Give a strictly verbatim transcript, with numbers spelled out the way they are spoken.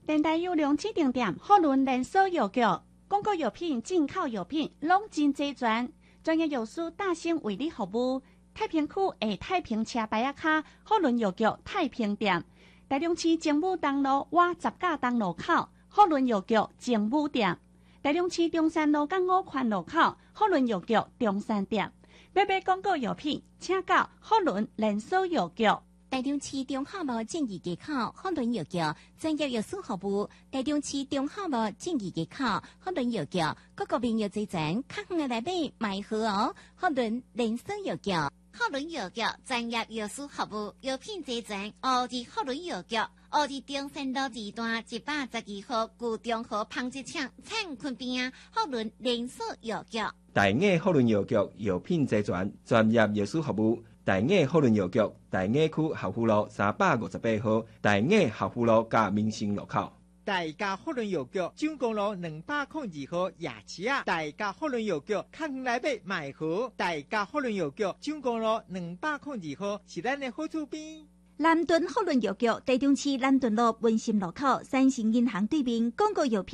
电台优良指定店，好伦连锁药局，广告药品、进口药品拢真齐全，专业药师大兴为你服务。太平区下太平车牌仔卡，好伦药局太平店。台中市政府东路瓦十架东路口，好伦药局政府店；台中市中山路港五环路口，好伦药局中山店。要买广告药品，请到好伦连锁药局。 台中市中华路正义街口好伦药局专业药师服务。台中市中华路正义街口好伦药局，各个面药齐全，较远的来买买好哦。好伦连锁药局。好伦药局专业药师服务，药品齐全。奥迪好伦药局，奥迪中山路二段一百十二号旧中和纺织厂产坤边啊。好伦连锁药局， 大雅好伦药局药品齐全，专业药师服务。大雅好伦药局，大雅区校富路三百五十八号，大雅校富路加民生路口。 大家好伦药局蔣公路两百零二号夜市啊！大家好伦药局较远来买买好。大家好伦药局蔣公路两百零二号是咱的好厝边。 南屯好伦药局，台中市南屯路文心路口三星银行对面广告药品。